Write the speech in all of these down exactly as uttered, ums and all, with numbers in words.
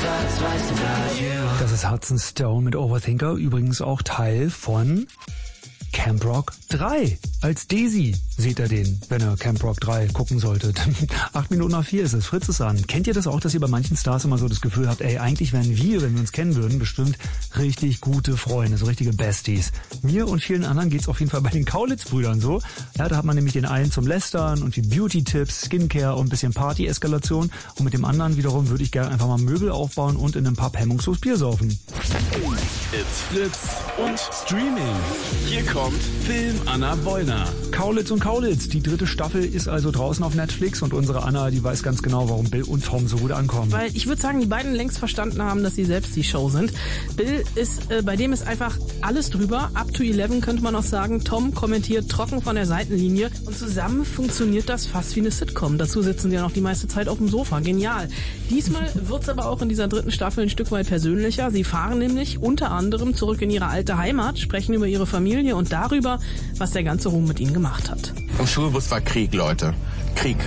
Das ist Hudson Stone mit Overthinker, übrigens auch Teil von Camp Rock drei. Als Daisy seht ihr den, wenn ihr Camp Rock drei gucken solltet. Acht Minuten nach vier ist es, Fritz ist an. Kennt ihr das auch, dass ihr bei manchen Stars immer so das Gefühl habt, ey, eigentlich wären wir, wenn wir uns kennen würden, bestimmt richtig gute Freunde, so richtige Besties. Mir und vielen anderen geht's auf jeden Fall bei den Kaulitz-Brüdern so. Ja, da hat man nämlich den einen zum Lästern und die Beauty-Tipps, Skincare und ein bisschen Party-Eskalation. Und mit dem anderen wiederum würde ich gerne einfach mal Möbel aufbauen und in einem Pub hemmungslos Bier saufen. It's Flips und Streaming. Hier kommt Film Anna Bollner. Kaulitz und Kaulitz, die dritte Staffel ist also draußen auf Netflix und unsere Anna, die weiß ganz genau, warum Bill und Tom so gut ankommen. Weil ich würde sagen, die beiden längst verstanden haben, dass sie selbst die Show sind. Bill ist, äh, bei dem ist einfach alles drüber, up to eleven könnte man auch sagen. Tom kommentiert trocken von der Seitenlinie und zusammen funktioniert das fast wie eine Sitcom. Dazu sitzen sie ja noch die meiste Zeit auf dem Sofa. Genial. Diesmal wird's aber auch in dieser dritten Staffel ein Stück weit persönlicher. Sie fahren nämlich unter anderem zurück in ihre alte Heimat, sprechen über ihre Familie und darüber, was der ganze Ruhm mit ihnen gemacht hat. Im Schulbus war Krieg, Leute. Krieg.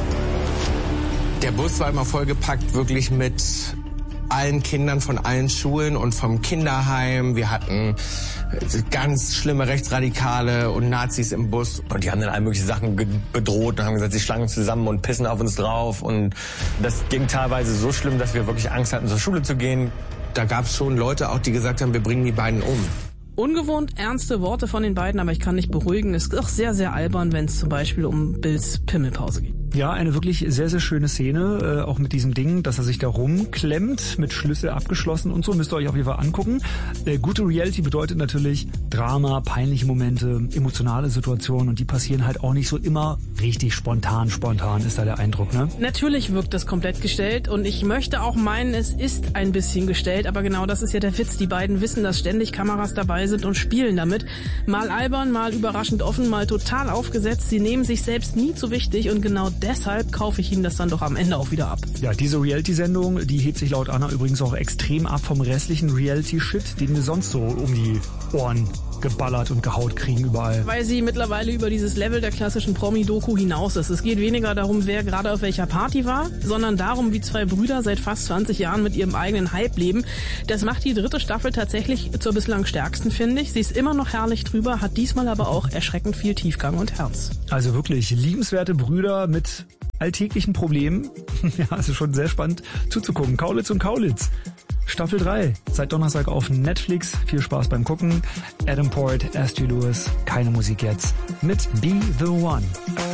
Der Bus war immer vollgepackt, wirklich mit allen Kindern von allen Schulen und vom Kinderheim. Wir hatten ganz schlimme Rechtsradikale und Nazis im Bus. Und die haben dann all mögliche Sachen bedroht und haben gesagt, sie schlagen uns zusammen und pissen auf uns drauf. Und das ging teilweise so schlimm, dass wir wirklich Angst hatten, zur Schule zu gehen. Da gab es schon Leute auch, die gesagt haben, wir bringen die beiden um. Ungewohnt ernste Worte von den beiden, aber ich kann nicht beruhigen. Es ist auch sehr, sehr albern, wenn es zum Beispiel um Bills Pimmelpause geht. Ja, eine wirklich sehr, sehr schöne Szene, äh, auch mit diesem Ding, dass er sich da rumklemmt, mit Schlüssel abgeschlossen und so, müsst ihr euch auf jeden Fall angucken. Äh, gute Reality bedeutet natürlich Drama, peinliche Momente, emotionale Situationen und die passieren halt auch nicht so immer richtig spontan, spontan ist da der Eindruck, ne? Natürlich wirkt das komplett gestellt und ich möchte auch meinen, es ist ein bisschen gestellt, aber genau das ist ja der Witz. Die beiden wissen, dass ständig Kameras dabei sind und spielen damit. Mal albern, mal überraschend offen, mal total aufgesetzt. Sie nehmen sich selbst nie zu wichtig und genau deshalb kaufe ich ihnen das dann doch am Ende auch wieder ab. Ja, diese Reality-Sendung, die hebt sich laut Anna übrigens auch extrem ab vom restlichen Reality-Shit, den wir sonst so um die Ohren geballert und gehaut kriegen überall. Weil sie mittlerweile über dieses Level der klassischen Promi-Doku hinaus ist. Es geht weniger darum, wer gerade auf welcher Party war, sondern darum, wie zwei Brüder seit fast zwanzig Jahren mit ihrem eigenen Hype leben. Das macht die dritte Staffel tatsächlich zur bislang stärksten, finde ich. Sie ist immer noch herrlich drüber, hat diesmal aber auch erschreckend viel Tiefgang und Herz. Also wirklich liebenswerte Brüder mit alltäglichen Problemen. Ja, es ist schon sehr spannend zuzugucken. Kaulitz und Kaulitz. Staffel drei, seit Donnerstag auf Netflix. Viel Spaß beim Gucken. Adam Port, Ashley Lewis, keine Musik jetzt, mit Be The One.